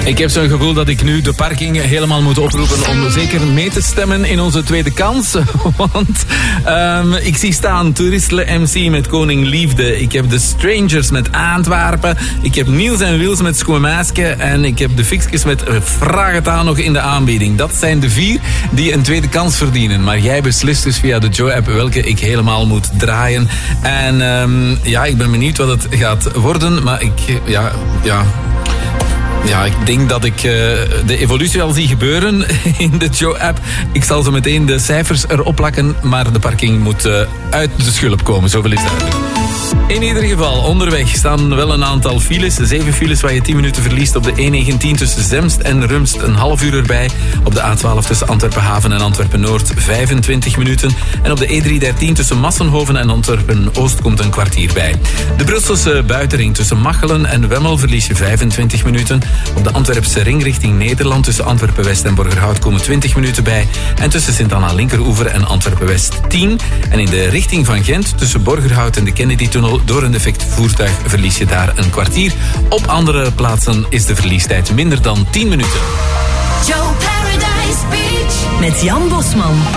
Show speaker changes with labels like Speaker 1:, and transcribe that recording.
Speaker 1: Ik heb zo'n gevoel dat ik nu de parking helemaal moet oproepen om zeker mee te stemmen in onze tweede kans. Want ik zie staan Toeristle MC met Koning Liefde. Ik heb de Strangers met Antwerpen. Ik heb Niels en Wils met Schoenmaaske. En ik heb de Fixkes met Vraag het aan nog in de aanbieding. Dat zijn de 4 die een tweede kans verdienen. Maar jij beslist dus via de Joe-app welke ik helemaal moet draaien. En ik ben benieuwd wat het gaat worden. Maar ik denk dat ik de evolutie al zie gebeuren in de Joe-app. Ik zal zo meteen de cijfers erop plakken, maar de parking moet uit de schulp komen. Zoveel is duidelijk. In ieder geval, onderweg staan wel een aantal files. 7 files waar je 10 minuten verliest op de E19 tussen Zemst en Rumst. Een half uur erbij. Op de A12 tussen Antwerpen-Haven en Antwerpen-Noord 25 minuten. En op de E313 tussen Massenhoven en Antwerpen-Oost komt een kwartier bij. De Brusselse buitenring tussen Machelen en Wemmel verlies je 25 minuten. Op de Antwerpse ring richting Nederland tussen Antwerpen-West en Borgerhout komen 20 minuten bij. En tussen Sint-Anna Linkeroever en Antwerpen-West 10. En in de richting van Gent tussen Borgerhout en de Kennedy-tunnel door een defect voertuig verlies je daar een kwartier. Op andere plaatsen is de verliestijd minder dan 10 minuten.
Speaker 2: Joe Paradise Beach met Jan Bosman.